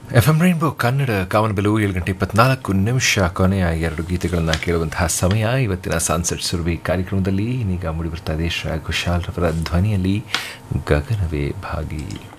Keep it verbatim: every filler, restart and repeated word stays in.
F M rainbow Kannada ಕಾಮನಬಿಲ್ಲು ಏಳು ಗಂಟೆ ಇಪ್ಪತ್ನಾಲ್ಕು ನಿಮಿಷ ಕೊನೆಯ ಎರಡು ಗೀತೆಗಳನ್ನು ಕೇಳುವಂತಹ ಸಮಯ. ಇವತ್ತಿನ ಸನ್ಸೆಟ್ ಸುರಭಿ ಕಾರ್ಯಕ್ರಮದಲ್ಲಿ ಈಗ ಮೂಡಿಬರ್ತಾ ಇದೆ ಶ್ರೇಯಾ ಘೋಷಾಲ್ ರವರ ಧ್ವನಿಯಲ್ಲಿ ಗಗನವೇ ಭಾಗಿ.